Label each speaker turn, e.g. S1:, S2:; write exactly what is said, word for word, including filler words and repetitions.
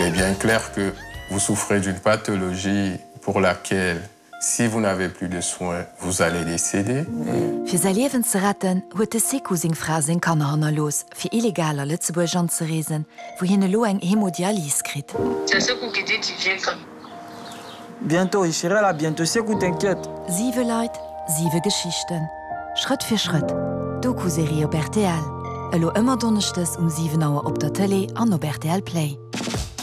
S1: est bien clair que vous souffrez d'une pathologie pour laquelle, si vous n'avez plus de soins, vous allez décéder.
S2: Für sein Leben zu retten, huet de Seku sing Frau sing Kanner los, fir illegaler Lützeburg anzureisen, wo hinne lo eng Hämodialyse krit.
S3: C'est Seku qui dit, tu viens quand?
S4: Bientôt, ich serai là, bientôt, Seku, t'inquiète.
S2: Sieve Leute, sieve Geschichten. Schritt für Schritt. Doku-Serie op R T L. Elo immer donnerchtes um sieben Uhr op der Tele an op R T L Play.